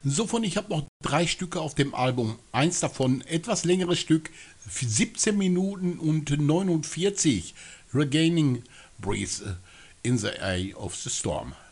So von, ich habe noch drei Stücke auf dem Album. Eins davon, etwas längeres Stück, 17 Minuten und 49. Regaining Breath in the Eye of the Storm.